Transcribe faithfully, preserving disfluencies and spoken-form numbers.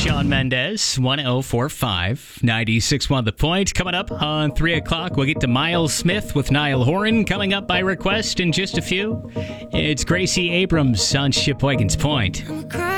Shawn Mendes, one oh four point five, ninety-six point one The Point. Coming up on three o'clock, we'll get to Miles Smith with Niall Horan. Coming up by request in just a few, it's Gracie Abrams on Sheboygan's Point.